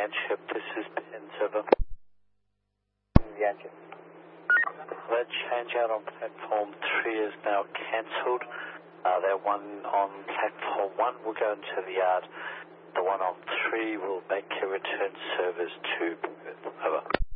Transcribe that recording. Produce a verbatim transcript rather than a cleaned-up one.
Yanship, this is Pins over. Yanship. That change out on platform three is now cancelled. Uh, that one on platform one will go into the yard. The one on three will make a return service to Perth. Over.